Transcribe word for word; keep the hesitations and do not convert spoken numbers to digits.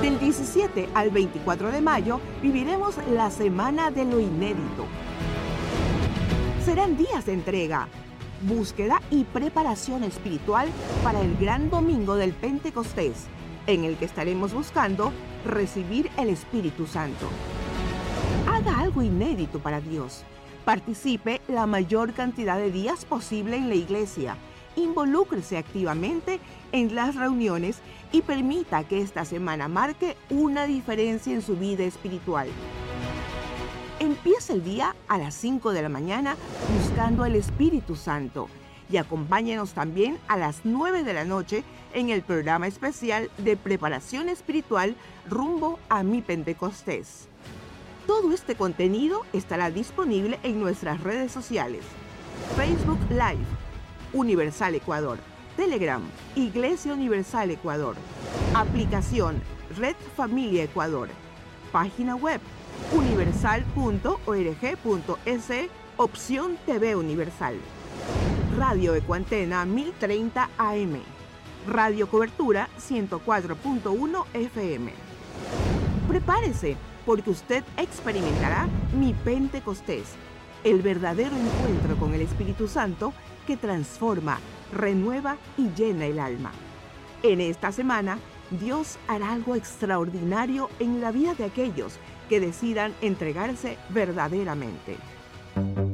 Del diecisiete al veinticuatro de mayo viviremos la Semana de lo Inédito. Serán días de entrega, búsqueda y preparación espiritual para el gran domingo del Pentecostés, en el que estaremos buscando recibir el Espíritu Santo. Haga algo inédito para Dios. Participe la mayor cantidad de días posible en la iglesia. Involúcrese activamente en las reuniones y permita que esta semana marque una diferencia en su vida espiritual. Empieza el día a las cinco de la mañana buscando el Espíritu Santo y acompáñenos también a las nueve de la noche en el programa especial de preparación espiritual rumbo a mi Pentecostés. Todo este contenido estará disponible en nuestras redes sociales: Facebook Live, Universal Ecuador, Telegram, Iglesia Universal Ecuador, aplicación Red Familia Ecuador, página web universal punto org punto es, opción T V Universal, Radio Ecuantena mil treinta A M, Radio Cobertura ciento cuatro punto uno F M. Prepárese, porque usted experimentará mi Pentecostés, el verdadero encuentro con el Espíritu Santo que transforma, renueva y llena el alma. En esta semana, Dios hará algo extraordinario en la vida de aquellos que decidan entregarse verdaderamente.